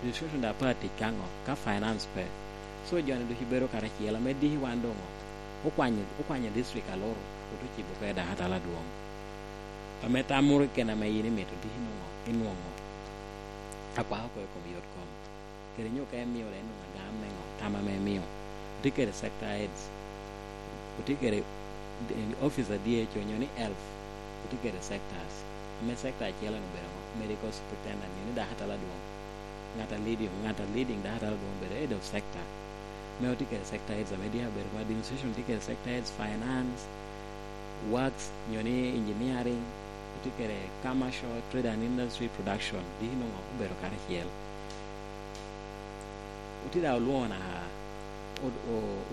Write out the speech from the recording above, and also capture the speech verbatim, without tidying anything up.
administration da party kango ka finance pe so jone do hibero kara chiela me di wandongo okwanye okwanye district aloro to chibo ka da hatala duom pameta mur kena me yini meto di hinongo inwongo akwa ko ko yot kom kere nyoka emiyo le no ngam mengo tama me miyo tikere sector heads tikere officer D H O nyoni elf tikere sectors me sector chiela no bero medical superintendent ni da hatala duom ngata leading ngata leading da hatala duom bero head of sector me tikere sector heads media bero administration tikere sector heads finance works nyoni engineering tikere commercial trade and industry production di no bero kare chiel utida luona o